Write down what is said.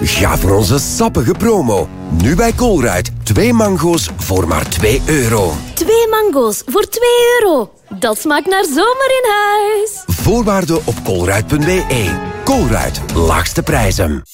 Ga voor onze sappige promo. Nu bij Colruyt. 2 mango's voor maar €2. 2 mango's voor €2. Dat smaakt naar zomer in huis. Voorwaarden op colruyt.be. Colruyt, laagste prijzen.